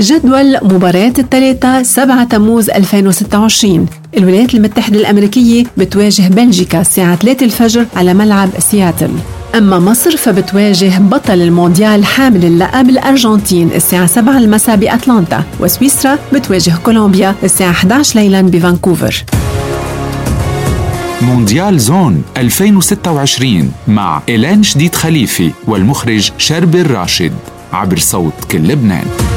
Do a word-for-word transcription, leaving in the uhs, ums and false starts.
جدول مباريات الثلاثة سبعة تموز ألفين وستة وعشرين. الولايات المتحدة الأمريكية بتواجه بلجيكا الساعة ثلاثة الفجر على ملعب سياتل. أما مصر فبتواجه بطل المونديال حامل اللقب الأرجنتين الساعة سبعة المساء بأتلانتا، وسويسرا بتواجه كولومبيا الساعة إحدى عشر ليلاً بفانكوفر. مونديال زون ألفين وستة وعشرين مع إيلان شديد خليفي والمخرج شربل راشد عبر صوت كل لبنان.